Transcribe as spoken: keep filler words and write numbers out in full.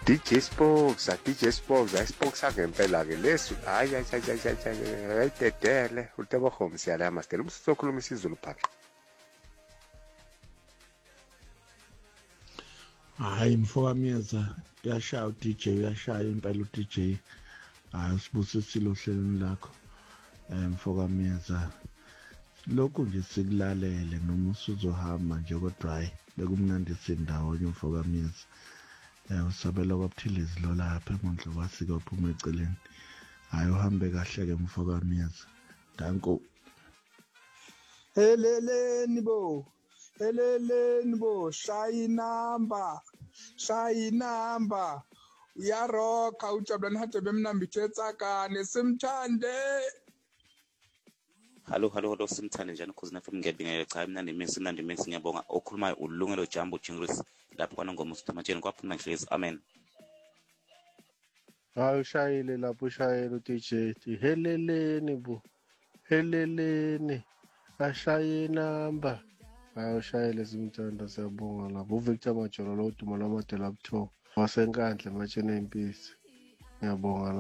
D J Spokes, D J Spokes, ayisipokes ngempela ke lesu. Hayi hayi hayi hayi hayi hayi dedele. Utebogo msiyala master. Umsizokhuluma isiZulu phaka. Hayi mfoka Miyeza uyashaya u-D J uyashaya impela u-D J. Hayi usibusisile ohlelweni lakho. Eh mfoka Miyeza. Lokhu nje sikulalele noma usuzohamba nje kodwa hayi bekumnandi sindawonye mfoka Miyeza. Eh usabela kwaButhilezi lo lapha emondlo wasika uphuma eceleni. Hayi uhambe kahle ke mfoka Miyeza. Danko. Heleleni bo. Heleleni bo, shaya inamba. Shaya inamba. Uyaroka ujabulani hade bemnambithetsa kane simthande. Hallo hallo hallo simthande njani khuzina F M ngiyabingelela cha imnandi misi imnandi misi ngiyabonga okhulumayo ulungelo Jambo Jingris lapho kwana ngoma usithamatsheni kwaphuma ngihlezi amen. Hayi ushayile lapho ushayela u-D J heleleni bo heleleni ashaye inamba. Hayi ushayele simthanda siyabonga lapho uVictor Majolo lo duma lwamadela kuthiwa wasenkandla ematsheni empisi ngiyabonga.